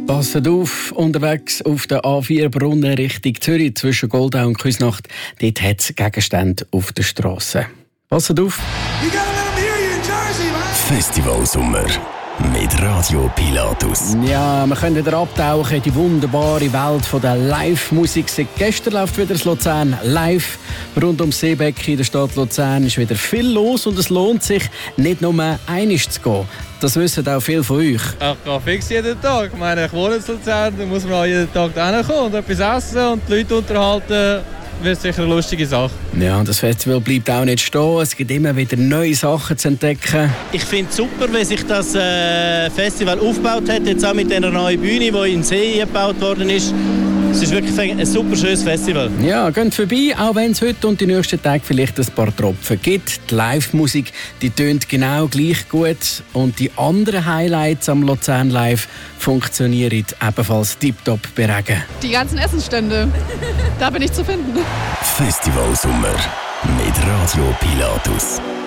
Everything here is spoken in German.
Passet auf, unterwegs auf der A4 Brunnen Richtung Zürich zwischen Goldau und Küsnacht. Dort hat es Gegenstände auf der Straße. Passet auf! Festivalsommer mit Radio Pilatus. Ja, wir können wieder abtauchen in die wunderbare Welt der Live-Musik. Seit gestern läuft wieder das Luzern live. Rund ums Seebecken in der Stadt Luzern ist wieder viel los und es lohnt sich, nicht nur einmal zu gehen. Das wissen auch viele von euch. Ich gehe fix jeden Tag. Ich meine, ich wohne in Luzern, da muss man auch jeden Tag hinkommen und etwas essen und die Leute unterhalten. Das wird sicher eine lustige Sache. Ja, das Festival bleibt auch nicht stehen. Es gibt immer wieder neue Sachen zu entdecken. Ich finde es super, wie sich das Festival aufgebaut hat, jetzt auch mit dieser neuen Bühne, die in den See gebaut worden ist. Es ist wirklich ein super schönes Festival. Ja, geht vorbei, auch wenn es heute und die nächsten Tage vielleicht ein paar Tropfen gibt. Die Live-Musik, die tönt genau gleich gut. Und die anderen Highlights am Luzern Live funktionieren ebenfalls tiptop bei Regen. Die ganzen Essensstände, da bin ich zu finden. Festivalsommer mit Radio Pilatus.